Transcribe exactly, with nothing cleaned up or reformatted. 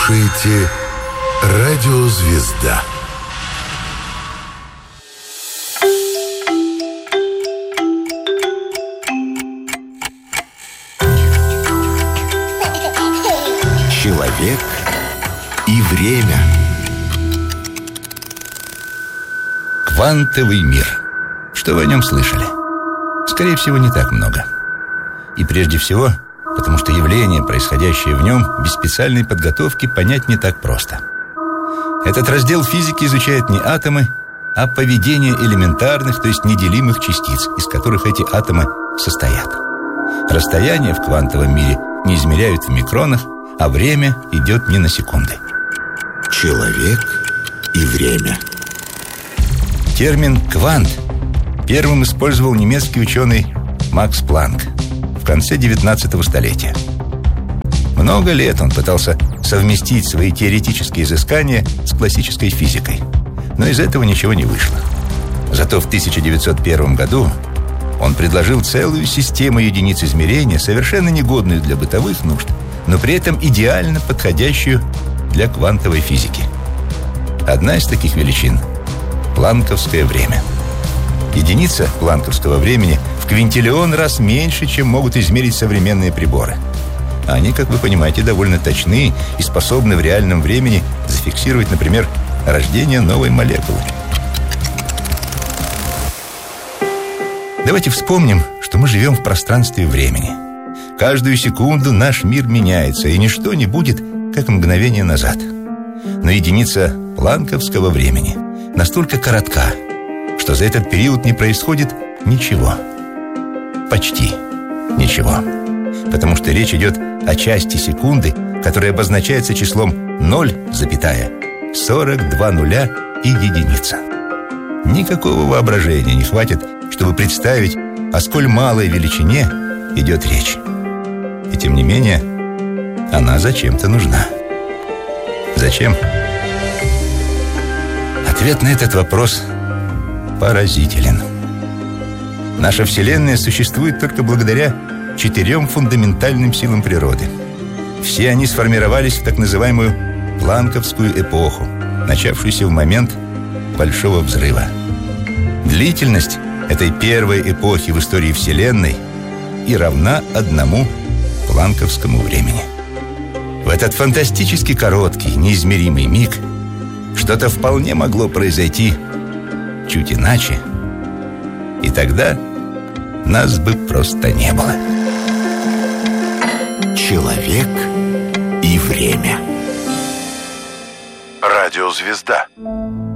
слушаете «Радио Звезда». Человек и время. Квантовый мир. Что вы о нем слышали? Скорее всего, не так много. И прежде всего, потому что явление, происходящее в нем, без специальной подготовки понять не так просто. Этот раздел физики изучает не атомы, а поведение элементарных, то есть неделимых частиц, из которых эти атомы состоят. Расстояние в квантовом мире не измеряют в микронах, а время идет не на секунды. Человек и время. Термин «квант» первым использовал немецкий ученый Макс Планк в конце девятнадцатого столетия. Много лет он пытался совместить свои теоретические изыскания с классической физикой, но из этого ничего не вышло. Зато в тысяча девятьсот первом году он предложил целую систему единиц измерения, совершенно негодную для бытовых нужд, но при этом идеально подходящую для квантовой физики. Одна из таких величин – планковское время. Единица планковского времени в квинтиллион раз меньше, чем могут измерить современные приборы. Они, как вы понимаете, довольно точны и способны в реальном времени зафиксировать, например, рождение новой молекулы. Давайте вспомним, что мы живем в пространстве времени. Каждую секунду наш мир меняется, и ничто не будет, как мгновение назад. Но единица планковского времени настолько коротка, что за этот период не происходит ничего. Почти ничего. Потому что речь идет о части секунды, которая обозначается числом ноль, сорок два нуля и единица. Никакого воображения не хватит, чтобы представить, о сколь малой величине идет речь. И тем не менее, она зачем-то нужна. Зачем? Ответ на этот вопрос поразителен. Наша Вселенная существует только благодаря четырем фундаментальным силам природы. Все они сформировались в так называемую планковскую эпоху, начавшуюся в момент Большого взрыва. Длительность этой первой эпохи в истории Вселенной и равна одному планковскому времени. В этот фантастически короткий, неизмеримый миг что-то вполне могло произойти чуть иначе, и тогда нас бы просто не было. Человек и время. Радио Звезда.